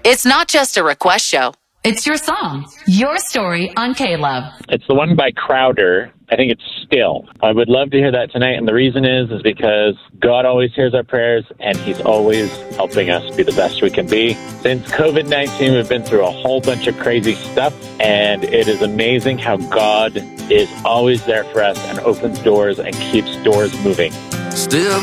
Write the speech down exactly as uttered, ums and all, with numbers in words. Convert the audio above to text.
It's not just a request show. It's your song, your story on K-Love. It's the one by Crowder. I think it's Still. I would love to hear that tonight, and the reason is is because God always hears our prayers, and He's always helping us be the best we can be. Since covid nineteen, we've been through a whole bunch of crazy stuff, and it is amazing how God is always there for us and opens doors and keeps doors moving. Still